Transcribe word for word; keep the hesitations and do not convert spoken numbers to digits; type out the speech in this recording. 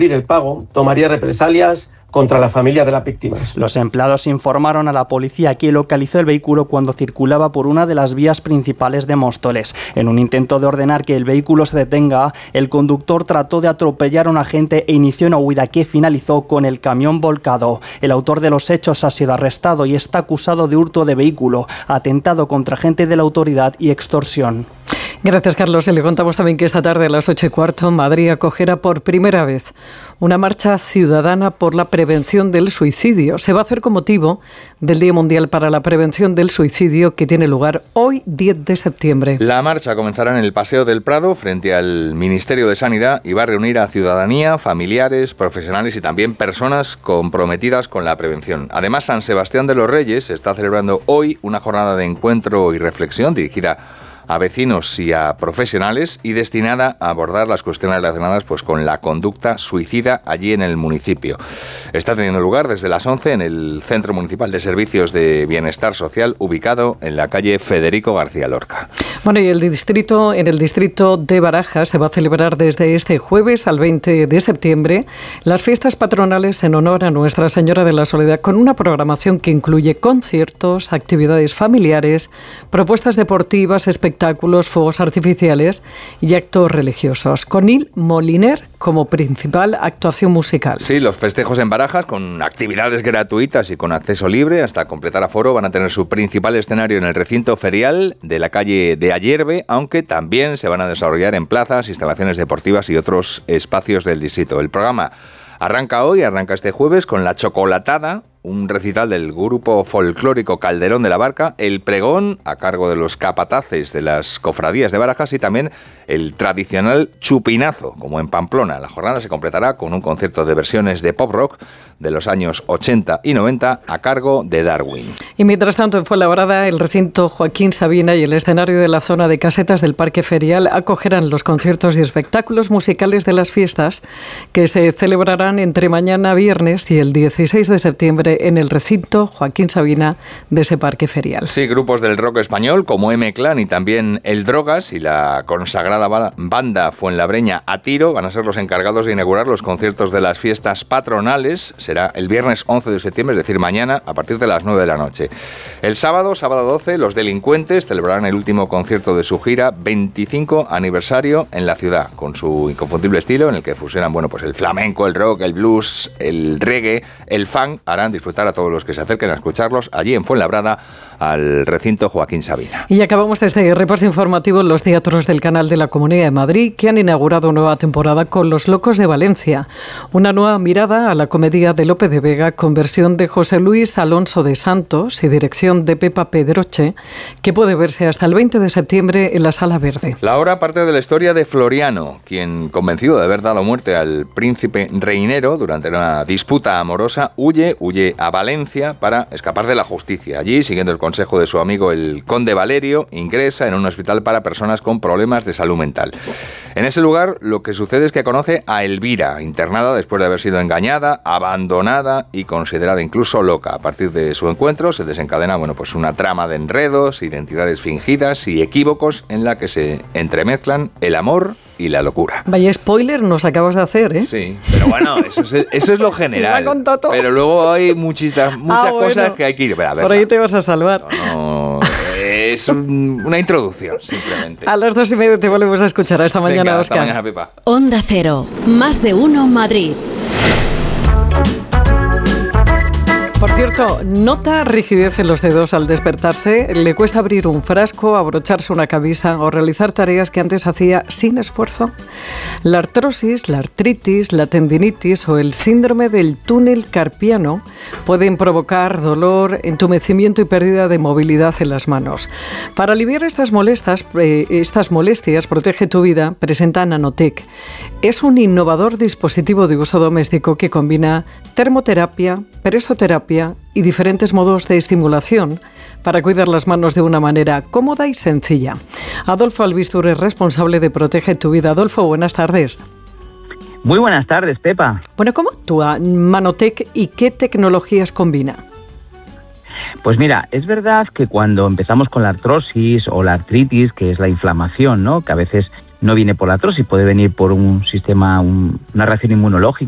cumplir el pago, tomaría represalias contra la familia de las víctimas. Los empleados informaron a la policía que localizó el vehículo cuando circulaba por una de las vías principales de Móstoles. En un intento de ordenar que el vehículo se detenga, el conductor trató de atropellar a un agente e inició una huida que finalizó con el camión volcado. El autor de los hechos ha sido arrestado y está acusado de hurto de vehículo, atentado contra agente de la autoridad y extorsión. Gracias, Carlos. Y le contamos también que esta tarde a las ocho y cuarto Madrid acogerá por primera vez una marcha ciudadana por la prevención del suicidio. Se va a hacer con motivo del Día Mundial para la Prevención del Suicidio, que tiene lugar hoy, diez de septiembre. La marcha comenzará en el Paseo del Prado, frente al Ministerio de Sanidad, y va a reunir a ciudadanía, familiares, profesionales y también personas comprometidas con la prevención. Además, San Sebastián de los Reyes está celebrando hoy una jornada de encuentro y reflexión dirigida a vecinos y a profesionales y destinada a abordar las cuestiones relacionadas pues, con la conducta suicida allí en el municipio. Está teniendo lugar desde las once en el Centro Municipal de Servicios de Bienestar Social, ubicado en la calle Federico García Lorca. Bueno, y el distrito, en el distrito de Barajas se va a celebrar desde este jueves al veinte de septiembre las fiestas patronales en honor a Nuestra Señora de la Soledad, con una programación que incluye conciertos, actividades familiares, propuestas deportivas, espectáculos, espectáculos, fuegos artificiales y actos religiosos, con Il Moliner como principal actuación musical. Sí, los festejos en Barajas, con actividades gratuitas y con acceso libre hasta completar aforo, van a tener su principal escenario en el recinto ferial de la calle de Ayerbe, aunque también se van a desarrollar en plazas, instalaciones deportivas y otros espacios del distrito. El programa arranca hoy, arranca este jueves con la chocolatada, un recital del grupo folclórico Calderón de la Barca, el pregón a cargo de los capataces de las cofradías de Barajas y también el tradicional chupinazo, como en Pamplona. La jornada se completará con un concierto de versiones de pop rock de los años ochenta y noventa a cargo de Darwin. Y mientras tanto, en Fuenlabrada, el recinto Joaquín Sabina y el escenario de la zona de casetas del Parque Ferial acogerán los conciertos y espectáculos musicales de las fiestas que se celebrarán entre mañana viernes y el dieciséis de septiembre en el recinto Joaquín Sabina de ese Parque Ferial. Sí, grupos del rock español como M-Clan y también El Drogas y la consagrada banda fuenlabreña A Tiro van a ser los encargados de inaugurar los conciertos de las fiestas patronales. Será el viernes once de septiembre, es decir, mañana, a partir de las nueve de la noche. El sábado, sábado doce, los Delincuentes celebrarán el último concierto de su gira veinticinco aniversario en la ciudad, con su inconfundible estilo en el que fusionan, bueno, pues el flamenco, el rock, el blues, el reggae, el funk. Harán disfrutar a todos los que se acerquen a escucharlos allí en Fuenlabrada, al recinto Joaquín Sabina. Y acabamos este repaso informativo en los teatros del Canal de la Comunidad de Madrid, que han inaugurado nueva temporada con Los Locos de Valencia, una nueva mirada a la comedia de Lope de Vega con versión de José Luis Alonso de Santos y dirección de Pepa Pedroche, que puede verse hasta el veinte de septiembre en la Sala Verde. La obra parte de la historia de Floriano, quien, convencido de haber dado muerte al príncipe reinero durante una disputa amorosa, huye, huye a Valencia para escapar de la justicia. Allí, siguiendo el consejo de su amigo el conde Valerio, ingresa en un hospital para personas con problemas de salud mental. En ese lugar, lo que sucede es que conoce a Elvira, internada después de haber sido engañada, abandonada y considerada incluso loca. A partir de su encuentro se desencadena, bueno, pues una trama de enredos, identidades fingidas y equívocos en la que se entremezclan el amor y la locura. Vaya spoiler nos acabas de hacer, ¿eh? Sí, pero bueno, eso es, eso es lo general. Pero luego hay muchitas, muchas ah, bueno. cosas que hay que ir a ver. Por ahí te vas a salvar. No, es un, una introducción, simplemente. A las dos y media te volvemos a escuchar. Hasta mañana, Venga, Óscar. Hasta mañana, Pepa. Onda Cero, más de uno Madrid. Por cierto, ¿nota rigidez en los dedos al despertarse? ¿Le cuesta abrir un frasco, abrocharse una camisa o realizar tareas que antes hacía sin esfuerzo? La artrosis, la artritis, la tendinitis o el síndrome del túnel carpiano pueden provocar dolor, entumecimiento y pérdida de movilidad en las manos. Para aliviar estas molestias, eh, estas molestias, Protege tu Vida presenta Nanotec. Es un innovador dispositivo de uso doméstico que combina termoterapia, presoterapia y diferentes modos de estimulación para cuidar las manos de una manera cómoda y sencilla. Adolfo Albistur es responsable de Protege tu Vida. Adolfo, buenas tardes. Muy buenas tardes, Pepa. Bueno, ¿cómo actúa Nanotec y qué tecnologías combina? Pues mira, es verdad que cuando empezamos con la artrosis o la artritis, que es la inflamación, ¿no?, que a veces no viene por la artrosis, puede venir por un sistema, un, una reacción inmunológica